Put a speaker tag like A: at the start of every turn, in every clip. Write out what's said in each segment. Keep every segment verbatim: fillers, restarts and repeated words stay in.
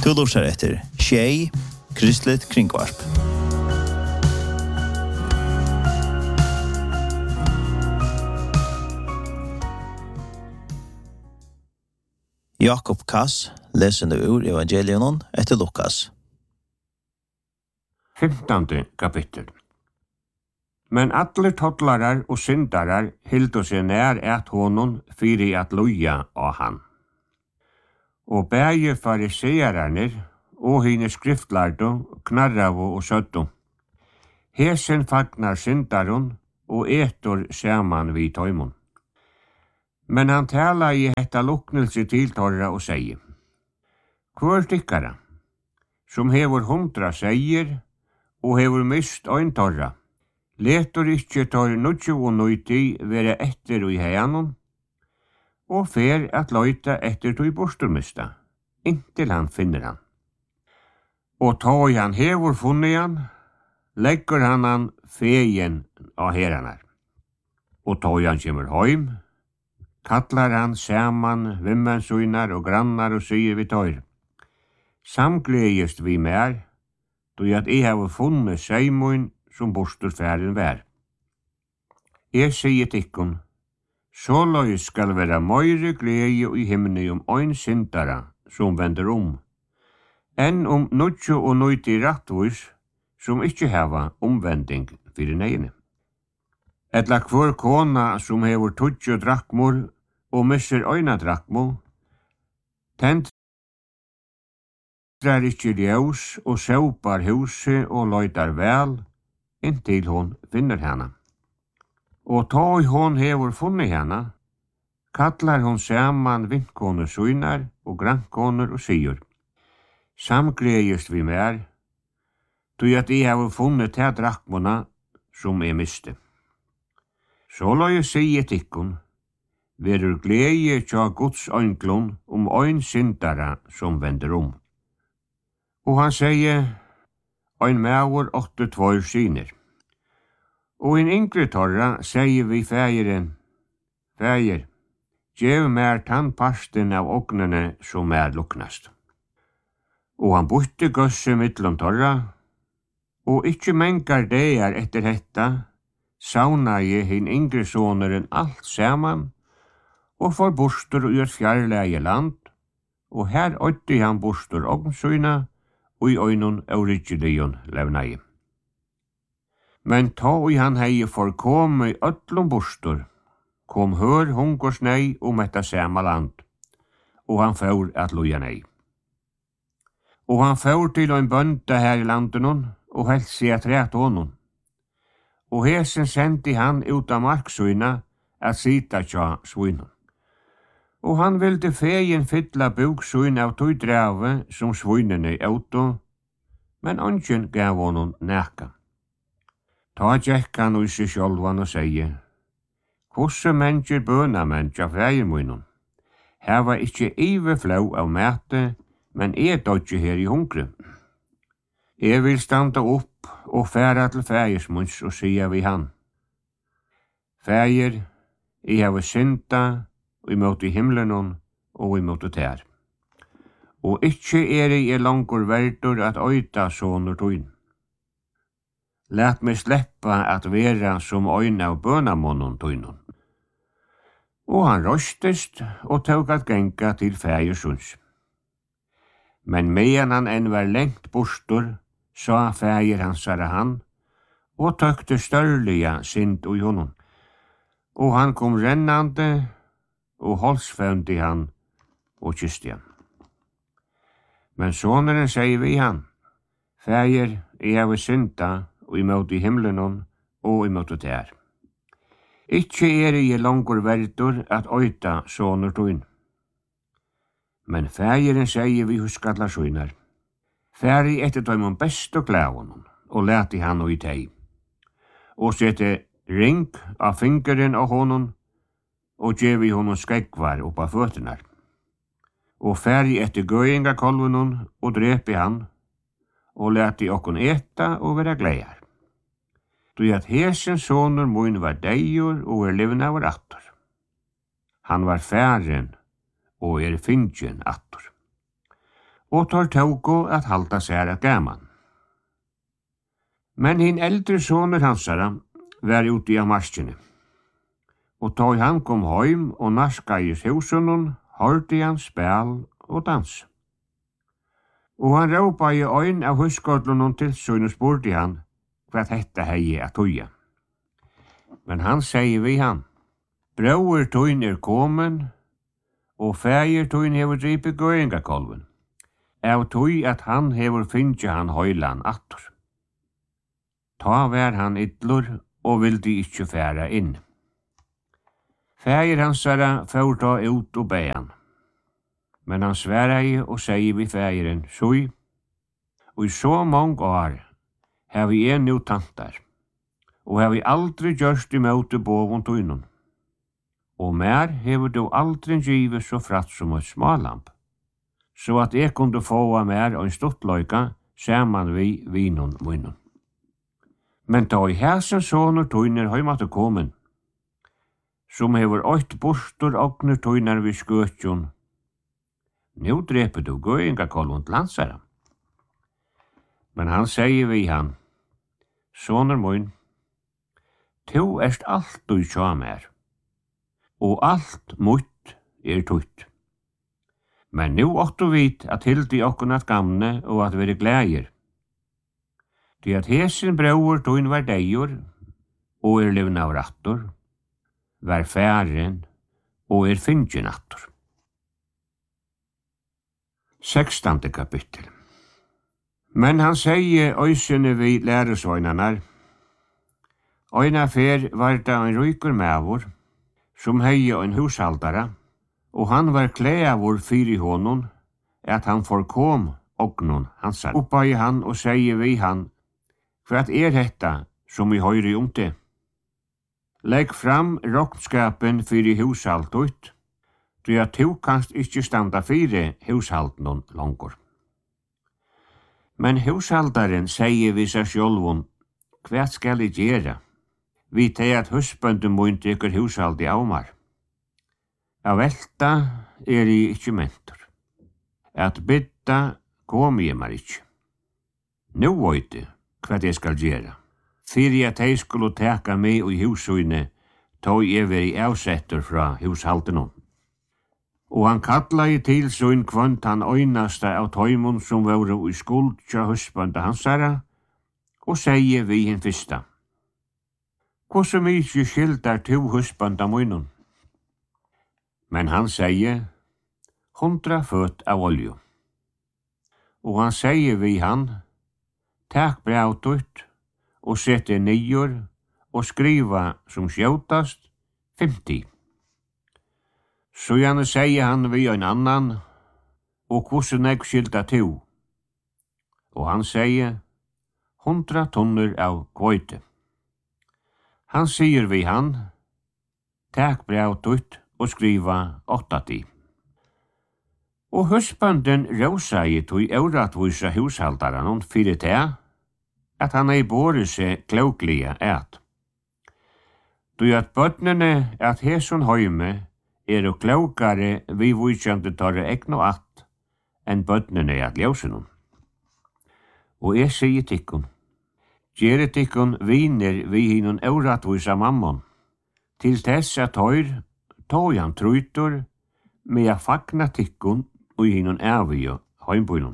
A: Du lurer etter Tjej, Kristligt Kringvarp. Jakob Kass, lesende ur evangelion etter Lukas.
B: Femtande kapittel. Men allir tollarar og syndarar hildu seg nær at honom fyrir at loja av han. Og bæge fariseerarnir og hine skriftlardo knarravu og søttu. Hesen fagnar syndarun og etur saman vi tøymon. Men han tala i hetta luknelse til torra og segi: Hvor stikkara, som hevur hundra segir og hevur mist ein torra, letur ikkje tor nutju og nøyti vera etter i heianon, og fer at løyta etter tog borsturmista, inntil han finner han. Og tog han hevur funnet han, leggur han han fegen av heranar. Og tog han kjemur heim, kallar han saman vimmensuinar og grannar og sier vi tøyr: Samgledest vi mer, då at jeg har funnet seimun som borsturfæren vær. Jeg sier tikkun, så løy skal være møyre glede i himne om ein syndara som vender om, enn om nutju og nøyti rattvis som ikkje heva omvending fyrir negene. Etla kvar kona som hevur tutju drakmur og misser øyna drakmo, tendrar ikkje ljós og saupar huset og løytar vel, inntil hon finner henne. Og tog hon hevur funnet henne, kallar hon saman vindkoner suinar og grannkoner og sier: Samgledest vi mer, tog at jeg har funnet til drakmona som jeg miste. Så la jeg sige tikkun, verur glede tja Guds øynglun om ein syndara som vender om. Og han sier: Ein maur åtte tvær syner. Og en yngre torra sier vi fægeren: Fæger, gjev mer tannparsten av ognene som er luknast. Og han bytte gøsse mittlom torra, og ikkje mengar deir etter hetta, sauna je hin yngre soneren alt saman, og for bostur ur fjarlæge land, og her øytti han bostur ognsuina, og i øynun aurigilion levnai. Men ta i han hei forkom i öllum bostur, kom hør hungersnei om etta sama land, og han får at loja nei. Og han får til ein bønda her i landenon, og helt seg at rett honom. Og hesen sendi han ut av marksuina at sita tja svinon. Og han vilde fegen fylla buksuin av tog drave som svinene auto, men ongen gav honom næka. Ta tjekk han ui seg sjolvan og sier: Hvordan mennesker bøna menneska fægermunnen? Her var ikkje ive flau av mæte, men jeg dodje her i hungre. Jeg vil standa opp og færa til fægersmunns og sier vi han: Fæger, jeg har synda imot i himmelen og imot tær. Og ikkje er jeg langur verdur at øyta sonur tuin. Læt meg sleppa at vera som øyna av bønamonnen tuinon. Og han røstest og tåg at genga til fægersunds. Men medan han enn var lengt bostur, sa fæger hansara han, og tøkte størliga synd ui honom. Og han kom rennande, og holdsfaundi han, og kysti han. Men soneren sier vi han: Fæger, jeg har synda, og imot i himmelen, og imot tær. Ikkje er jeg langur verdur at øyta sonur tuin. Men fægeren sier vi huskallar suinar: Færi etter tøymon best og glævun, og leti han og i teg. Og sette ring av fingeren av honom, og gjevi honom skegvar oppa føttenar. Og færi etter gøyinga kolvunum, og drepi han, og leti okkon eta og vera gleiar. Du at hesen sonur mun var deijur og er livna var attur. Han var færen og er fingen attur. og tar tåko at halda seg at gaman. Men hin eldre soner hansara var ute av marskene, og tog han kom heim og narska i husunum, hørte han spel og dans. Og han råpa i øyn av huskotlunnen til søgn og spurte han hva hetta hei at tøya. Men han sier vi han, brauer tøyn er komen, og fægir tøyn hever dripet gøyngakolven, av tøy at han hever finnje han høylan attor. Ta vær han idlur, og vildi ikkje færa inn. Fægir hansara fór ta ut og bei han. Men han sværa i og sier vi fægiren, sui, og i så mong år har vi en nu tantar, og har vi aldri gjørst i møte bovon tøynun. Og mer hever du aldri givet så fratt som et smalamp, så at jeg kunne få av mer og en stuttløyka saman vi vinon munnen. Men ta i hæsen sånner tøyner heimatte komen, som hever ått bostor ogner tøyner vi skøtjon. Nå dreper du gøyngakolvont lansara. Men han sier vi han, soner mun, to erst alt du tja mer, og alt mutt er tutt. Men nu åttu vit at hildi okkun at gamne og at veri glægir. Til at hesen brauer tøyn var deijur, og er livna av rattor, var færen, og er finnjen attor. Sekstande kapittel. Men han sier øysene vi læresvøgnanar, øyna fer var det en rykur mævur, som hei en hushaldara, og han var klæavur fyri honon, at han forkom ognon hansar. Uppa i han og sier vi han, hva er hetta som vi høyri om det? Legg fram rokkskapen fyri hushaldut, du at du kanst ikkje standa fyri hushaldnon longur. Men hushaldaren sier vi seg sjolvun, hva skal jeg gjera? Vi teg at husbøndum mun tekur hushaldi av mar. Av velta er jeg ikkje mentor. At bytta kom jeg mar ikkje. Nå veit jeg hva jeg skal gjera. Fyrir at jeg skulle teka meg i husøyne, tog jeg veri avsetter fra hushaldenon. Og han kalla i til søyn kvønt han øynasta av tøymon som var i skuld tja husbanda hansara, og sier vi hinn fyrsta. Hvordan mykje skildar to husbanda munnen? Men han sier, hundra føtt av olju. Og han sier vi han, takk brautut, og sette nyer, og skriva som skjøtast, femti. Så gjerne sier han vi en annan, og hvordan jeg skilta to. Og han sier, hundra tonner av kvøyte. Han sier vi han, takk brautut, og skriva åttati. Og husbanden råsa i tog euratvusa hushaldaran fyrir teg, at han ei båre seg kloklige et. Du at bøtnene at heson høyme er og klokare vi vujkjande torre egno at enn bøtnene at ljósenum. Og jeg sier tikkun, gjere tikkun viner vi hinun euratvusa mammon, til tess at høyr tog han truytur med a fagna tikkun og hinun evig heimbunum.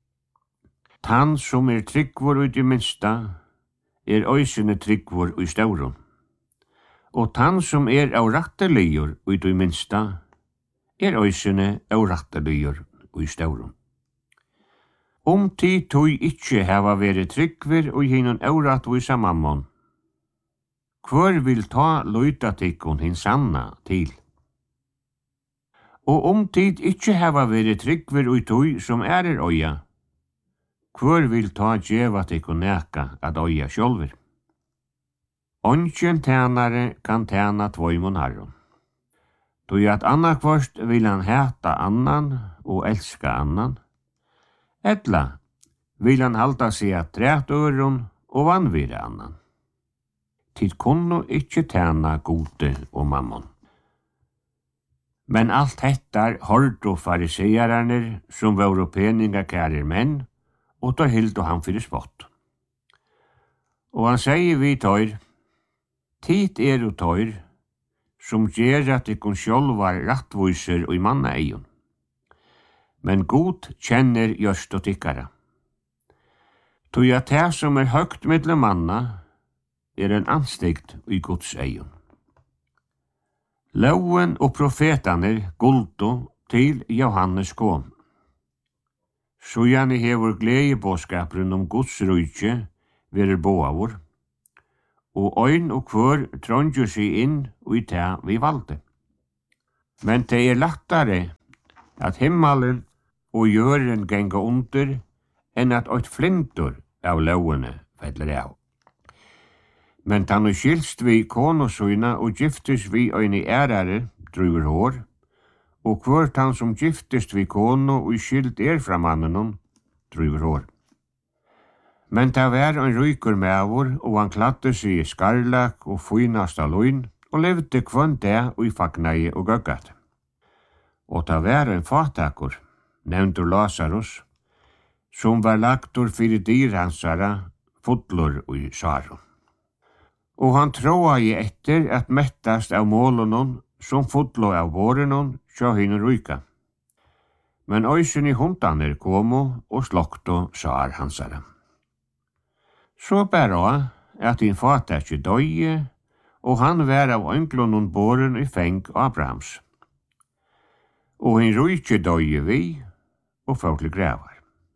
B: Tann som er tryggvor ut i minsta, er øysene tryggvor i staurun. Og tann som er av ratteligur ut i minsta, er øysene av ratteligur i staurun. Om tid tog ikkje hava veri tryggvor og hinun euratvisa mammon, hvor vil ta løyta tikkun hin sanna til? Og om tid ikkje hava veri tryggvor og tog som er er øya, hvor vil ta djeva tikkun neka at øya sjolver? Ongen tænare kan tæna tvoimon harron. Tog at annakvarst vil han heta annan og elska annan, etla vil han halda seg at træt øron og vanvire annan. Tid kunnu ikkje tæna gode og mammon. Men alt hettar hørte fariseerarner som var peningakærer menn, og tar hilt og han fyrir spott. Og han sier vi tøyr, tid er og tøyr, som gjer at ikon sjálvar rattviser og i manna eion. Men god kjenner gjørst og tikkara. Tog at det som er høgt mellom manna, er en anstikt i Guds eion. Loven og profetaner guldo til Johannes kom. Så gjerne hever gledebåskaperen om Guds rujtje verer boavor, og øyn og kvør trondjer seg inn og i ta vi valde. Men det er lattare at himmelen og jøren genga under enn at eit flintur av lovene feller av. Men han er skilst vi konosøyna og giftes vi øyne ærare druver hår, og kvart han som giftest vi kono og skilt er fra mannen druver hår. Men det var en ryker mevor, og han kladde seg i skarlak og fynast av løgn, og levde kvann det og i fagnei og gøggat. Og det var en fatakur, nevntur Lazarus, som var lagtur fyrir dyrhansara, fotlur og i sarum. Og han tråa i etter at mettast av målunon, som fotlo av vårenon, sjå hinn ryka. Men øysen i hundaner komo og slokto sar hansara. Så bæra at din fata ikkje døye, og han var av ønglonon båren i feng Abrahams. Og hin rujtje døye vi, og folk grevar.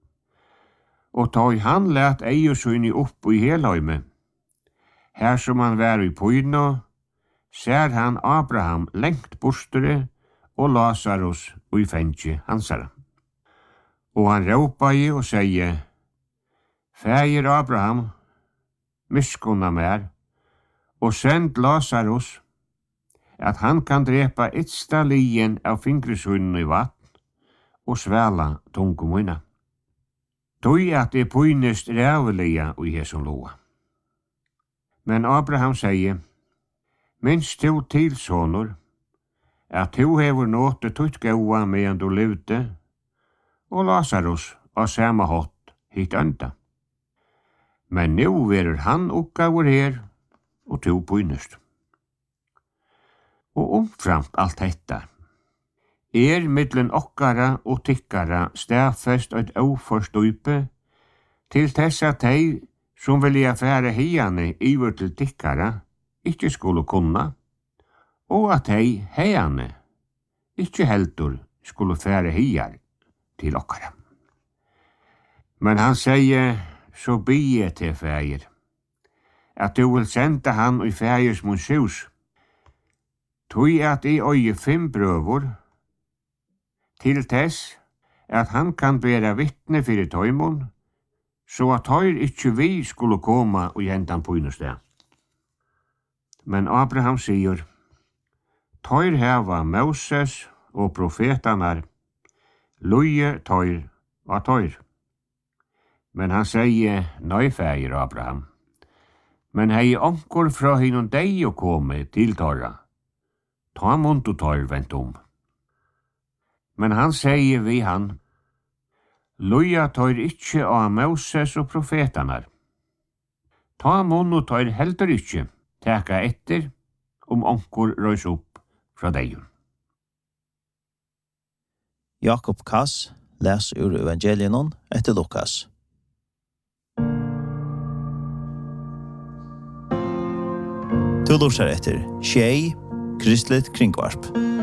B: Og tøy han let eiosøyni opp i heløyme. Her som han var i pøyno, ser han Abraham lengt bostere og Lazarus og i fengje hansara. Og han råpa i og sier, Fægir Abraham, miskunna mer, og send Lazarus, at han kan drepa etsta lien av fingreshunnen i vatten, og svæla tungumina. Tøy at det pøynest rævelia og i hesson loa. Men Abraham sier, minst to til sonur, at to hever nåte tutt gaua medan du levde, og Lazarus av samme hot hit enda. Men nu verer han oppgaver her, og to pøynest. Og omframt alt detta, er mittlen okkara og tikkara stafest eit oforstupe, til tessa tei som vilja fære heiane iver til tikkara, ikkje skulle kunna, og at hei heiane ikkje heldur skulle fære heiar til okkara. Men han sier, så bie til fægir, at du vil senda han i fægirs munshus, tog at i øye fem brøvor, til tess at han kan bæra vittne fyrir tøymon, så at høyr ikkje vi skulle koma og hentan pøynusted. Men Abraham sier, tøyr heva Moses og profetanar, loje tøyr var tøyr. Men han sier, nøy fægir Abraham, men hei onkur fra hinnom deg å komme til tøyra, ta mund og tøyr vent om. Men han sier vi han, loja tøyr ikkje av Moses og profetanar. Ta munn og tøyr heldur ikkje, teka etter, om onkur røys opp fra deg.
A: Jakob Kass les ur evangelienon etter Lukas. Du lurer etter Tjei, Kristelig Kringvarp.